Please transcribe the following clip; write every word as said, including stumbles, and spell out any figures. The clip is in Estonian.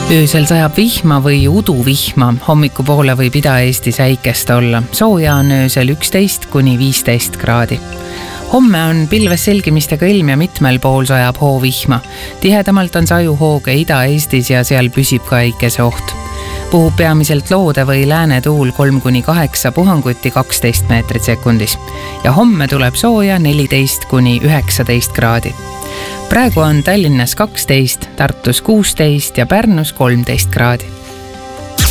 Öösel sajab vihma või uduvihma, hommikupoole võib Ida-Eestis äikest olla. Sooja on öösel üksteist kuni viisteist kraadi. Homme on pilves selgimistega ilm ja mitmel pool sajab hoovihma. Tihedamalt on sajuhooge Ida-Eestis ja seal püsib ka äikese oht. Puhub peamiselt loode või lääne tuul kolm kuni kaheksa, puhanguti kaksteist meetrit sekundis. Ja homme tuleb sooja neliteist kuni üheksateist kraadi. Praegu on Tallinnas kaksteist, Tartus kuusteist ja Pärnus kolmteist kraadi.